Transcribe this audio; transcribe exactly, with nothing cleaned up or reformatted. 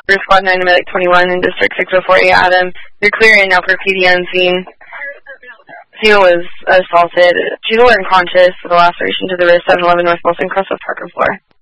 Squad nine, Medic twenty-one in District six oh four A, Adam. You're clearing now for P D on scene. Tina was assaulted. She's unconscious with a laceration to the wrist, seven eleven North Wilson, Crestwood Parker floor.